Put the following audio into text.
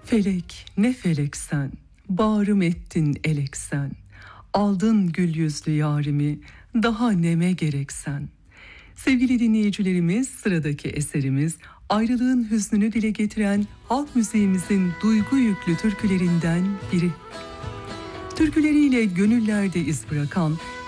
Felek ne feleksen, bağrım ettin eleksen, aldın gül yüzlü yarimi, daha neme gereksen. Sevgili dinleyicilerimiz, sıradaki eserimiz ayrılığın hüznünü dile getiren halk müziğimizin duygu yüklü türkülerinden biri. Türküleriyle gönüllerde iz bırakan